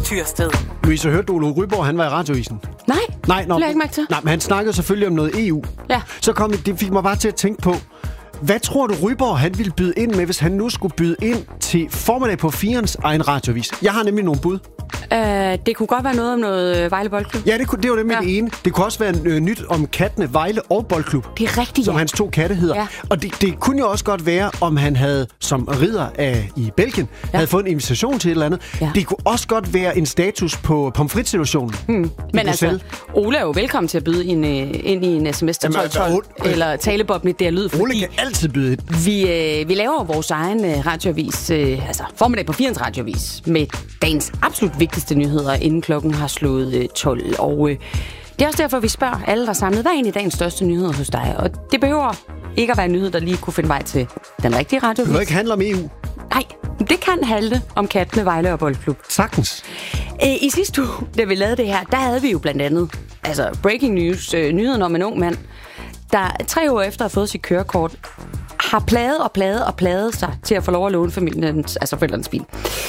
Tyrsted. Louise, hørte du, Ole Ryborg, han var i Radioavisen? Nej, nå, lad ikke mærke til. Nej, men han snakkede selvfølgelig om noget EU. Ja. Så det fik mig bare til at tænke på, hvad tror du, Ryborg han ville byde ind med, hvis han nu skulle byde ind til formiddag på 4'ens egen radioavis? Jeg har nemlig nogle bud. Det kunne godt være noget om noget Vejle Boldklub. Ja, det var nemlig det ene. Det kunne også være nyt om kattene Vejle og Boldklub. Det er rigtigt, som hans 2 katte hedder. Ja. Og det kunne jo også godt være, om han havde, som ridder i Belgien, havde fået en invitation til et eller andet. Ja. Det kunne også godt være en status på pomfrit-situationen. Men altså, Ole er jo velkommen til at byde ind i en sms til 1212, eller talebobben i det lyd. Ole kan altid byde ind. Vi laver vores egen radioavis, altså formiddag på 4'ens radioavis, med dagens absolut vigtigste nyheder, inden klokken har slået 12. Og det er også derfor, vi spørger alle, der er samlet, hvad er egentlig dagens største nyheder hos dig? Og det behøver ikke at være en nyhed, der lige kunne finde vej til den rigtige radioavis. Det må ikke handle om EU. Nej, det kan handle om kattene Vejle og Boldklub. Sagtens. I sidste uge, da vi lavede det her, der havde vi jo blandt andet breaking news, nyheden om en ung mand, der 3 år efter at have fået sit kørekort, har plaget sig til at få lov at låne forældrenes bil.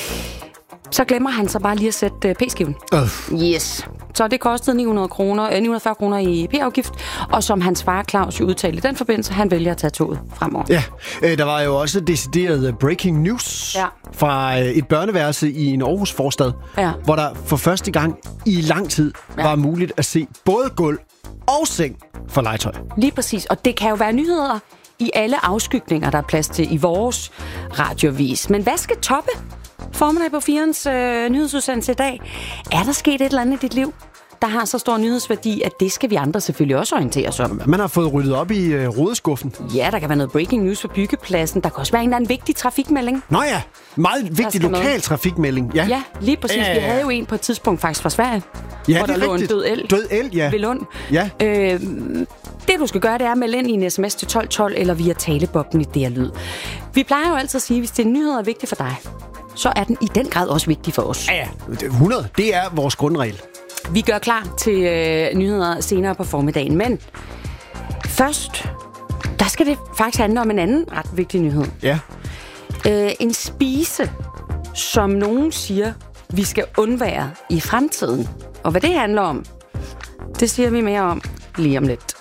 Så glemmer han så bare lige at sætte p-skiven. Yes. Så det kostede 940 kroner i p-afgift, og som hans far Claus jo udtalte i den forbindelse, han vælger at tage toget fremover. Ja, der var jo også decideret breaking news fra et børneværelse i en Aarhus forstad, hvor der for første gang i lang tid var muligt at se både gulv og seng for legetøj. Lige præcis, og det kan jo være nyheder i alle afskygninger, der er plads til i vores radioavis. Men hvad skal toppe formiddag på 4'ens nyhedsudsendelse i dag? Er der sket et eller andet i dit liv, der har så stor nyhedsværdi, at det skal vi andre selvfølgelig også orientere os om? Man har fået ryddet op i rodeskuffen. Ja, der kan være noget breaking news på byggepladsen. Der kan også være en eller anden vigtig trafikmelding. Nå ja, meget vigtig lokal trafikmelding. Ja, lige præcis. Vi havde jo en på et tidspunkt faktisk fra Sverige, hvor der lå en død el. Død el, ja. Ved Lund. Ja. Det du skal gøre, det er at melde ind i en sms til 1212 eller via talebobben i DR Lyd. Vi plejer jo altid at sige, at hvis det nyhed er vigtigt for dig, så er den i den grad også vigtig for os. Ja, 100. Det er vores grundregel. Vi gør klar til nyheder senere på formiddagen, men først, der skal det faktisk handle om en anden ret vigtig nyhed. Ja. En spise, som nogen siger, vi skal undvære i fremtiden. Og hvad det handler om, det siger vi mere om lige om lidt.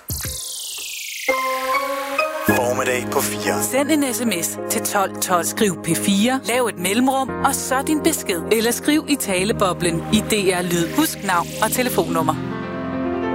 Formiddag på 4. Send en sms til 1212. Skriv P4, lav et mellemrum, og så din besked. Eller skriv i taleboblen i DR Lyd. Husk navn og telefonnummer.